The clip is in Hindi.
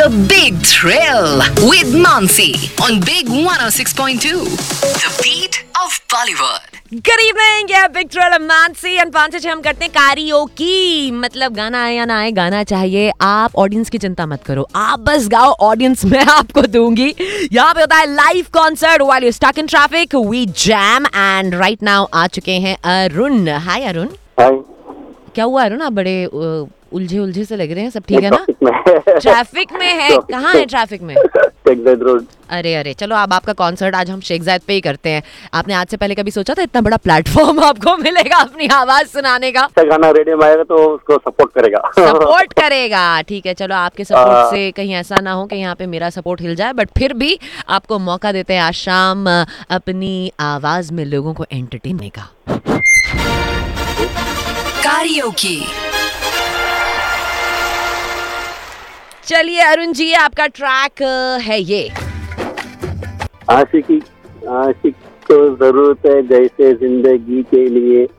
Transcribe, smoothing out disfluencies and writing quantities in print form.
The Big Thrill with Mansi on Big 106.2. The beat of Bollywood. Good evening, yeah, Big Thrill of Mansi and 5 से 6 हम करते हैं karaoke. मतलब गाना आए या ना आए, गाना चाहिए. आप ऑडियंस की चिंता मत करो, आप बस गाओ, ऑडियंस मैं आपको दूंगी. यहाँ पे होता है live concert while you're stuck in traffic. We jam and right now आ चुके हैं अरुण. Hi अरुण. Hi. क्या हुआ अरुण, आप बड़े उलझे से लग रहे हैं. सब ठीक है ना? ट्रैफिक में है. कहाँ है ट्रैफिक में? शेखजाद रोड. अरे चलो, अब आपका कॉन्सर्ट आज हम शेखजाद पे ही करते हैं. आपने आज से पहले कभी सोचा था इतना बड़ा प्लेटफॉर्म आपको मिलेगा अपनी आवाज सुनाने का? अच्छा गाना रेडियो में आएगा तो उसको सपोर्ट करेगा. सपोर्ट करेगा, ठीक है. चलो, आपके सपोर्ट से कहीं ऐसा ना हो कि यहाँ पे मेरा सपोर्ट हिल जाए, बट फिर भी आपको मौका देते हैं आज शाम अपनी आवाज में लोगों को एंटरटेन करने का. Karaoke. चलिए अरुण जी, आपका ट्रैक है ये. आशिक को जरूरत है जैसे जिंदगी के लिए